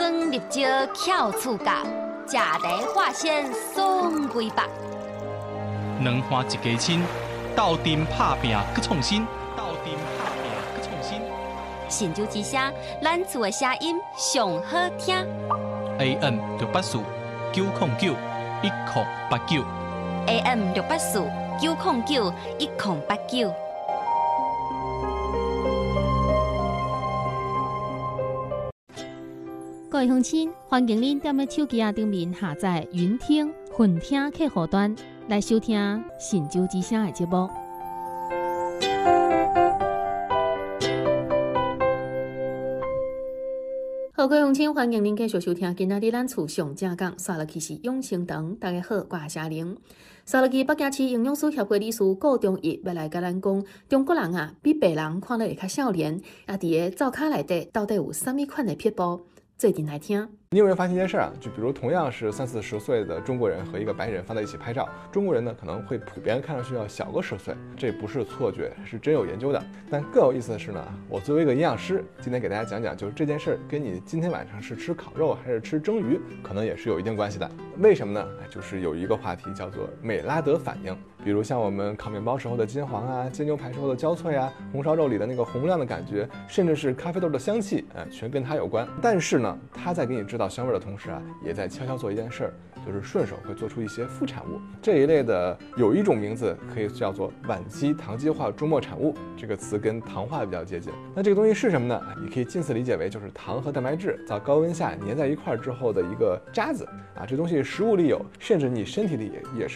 汤入椒翘醋甲，食茶化鲜爽规腹。 两花一家亲，斗阵拍拼去创新，斗阵拍拼去创新。 神州之声，咱厝的声音上好听。 AM 684-909-1089。 AM 684-909-1089。 各位乡亲，欢迎您踮咧手机顶面下载云听、混听客户端来收听神州之声的节目。好，各位乡亲，欢迎您继续收听今仔日咱厝上正讲，刷落去是养生堂。大家好，我是夏玲。刷落去北京市营养师协会理事顾忠义要来甲咱讲，中国人啊比别人看了会较少年，啊伫个灶骹内底到底有啥物款的撇步？最近来听。 你有没有发现一件事啊？就比如同样是30-40岁的中国人和一个白人放在一起拍照，中国人呢可能会普遍看上去要小个10岁，这不是错觉，是真有研究的。但更有意思的是呢，我作为一个营养师，今天给大家讲讲，就是这件事跟你今天晚上是吃烤肉还是吃蒸鱼，可能也是有一定关系的。为什么呢？就是有一个话题叫做美拉德反应，比如像我们烤面包时候的金黄啊，煎牛排时候的焦脆啊，红烧肉里的那个红亮的感觉，甚至是咖啡豆的香气，全跟它有关。但是呢，它在给你制造香味的同时啊，也在悄悄做一件事儿，就是顺手会做出一些副产物。这一类的有一种名字可以叫做晚期糖基化终末产物，这个词跟糖化比较接近。那这个东西是什么呢？你可以近似理解为就是糖和蛋白质在高温下粘在一块之后的一个渣子啊。这东西食物里有，甚至你身体里也是